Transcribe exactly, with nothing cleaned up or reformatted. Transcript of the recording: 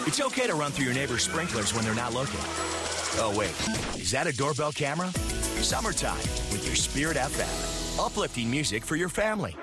It's okay to run through your neighbor's sprinklers when they're not looking. Oh, wait. Is that a doorbell camera? Summertime with your Spirit F M. Uplifting music for your family.